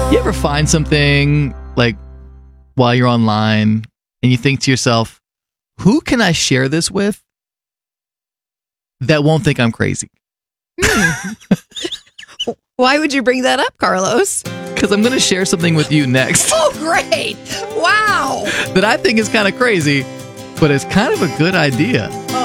You ever find something like while you're online and you think to yourself, who can I share this with that won't think I'm crazy? Why would you bring that up, Carlos? Because I'm going to share something with you next Oh, great. Wow. that I think is kind of crazy, but it's kind of a good idea. Oh,